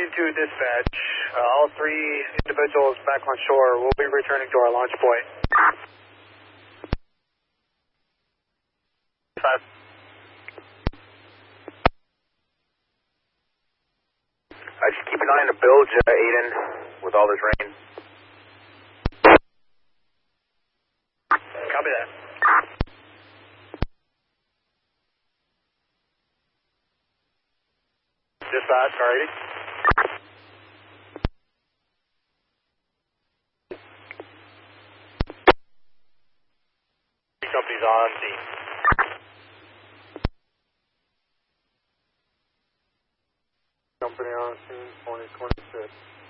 Reporting to dispatch. All 3 individuals back on shore will be returning to our launch point. 5. Just keep an eye on the bilge, Aiden, with all this rain. Copy that. Dispatch, alrighty. Company's on scene. Company on scene, 2026.